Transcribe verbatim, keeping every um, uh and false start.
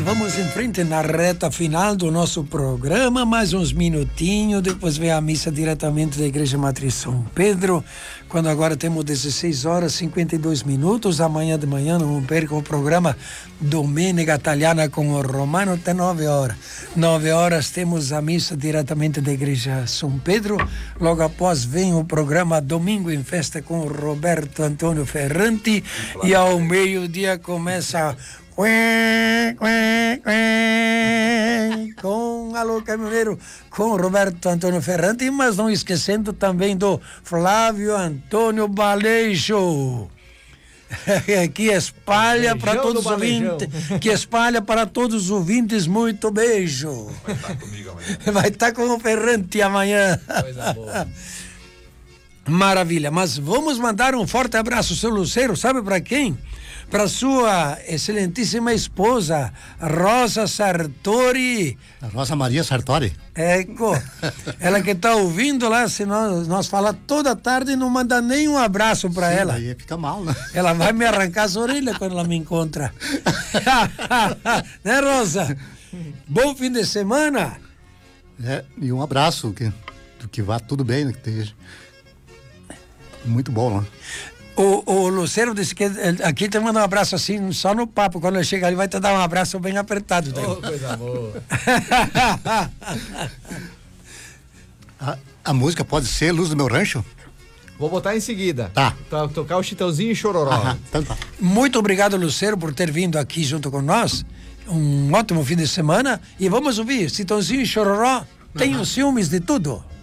vamos em frente na reta final do nosso programa, mais uns minutinhos, depois vem a missa diretamente da Igreja Matriz São Pedro, quando agora temos dezesseis horas e cinquenta e dois minutos, amanhã de manhã não percam o programa Domenica Italiana com o Romano até nove horas. nove horas temos a missa diretamente da Igreja São Pedro, logo após vem o programa Domingo em Festa com o Roberto Antônio Ferranti e ao meio-dia começa Ué, ué, ué, com Alô Caminhoneiro, com Roberto Antônio Ferrante, mas não esquecendo também do Flávio Antônio Balejo, que espalha para todos os ouvintes, que espalha para todos os ouvintes muito beijo. Vai estar comigo amanhã. Vai estar com o Ferrante amanhã. Coisa boa. Maravilha, mas vamos mandar um forte abraço, seu Luceiro, sabe para quem? Para sua excelentíssima esposa, Rosa Sartori. A Rosa Maria Sartori? Eco, ela que está ouvindo lá, se nós, nós falar toda tarde e não manda nenhum abraço para ela. Aí fica mal, né? Ela vai me arrancar as orelhas quando ela me encontra. Né, Rosa? Bom fim de semana. É, e um abraço, que, que vá tudo bem, né? Que esteja muito bom, né? O, o Luciano disse que aqui te manda um abraço assim, só no papo. Quando eu chegar ali, vai te dar um abraço bem apertado. Oh, coisa boa. a, a música pode ser Luz do Meu Rancho? Vou botar em seguida. Tá. Tá, tocar o Chitãozinho e Chororó. Aham, então tá. Muito obrigado, Luciano, por ter vindo aqui junto com nós. Um ótimo fim de semana. E vamos ouvir Chitãozinho e Chororó. Tem os ciúmes de tudo.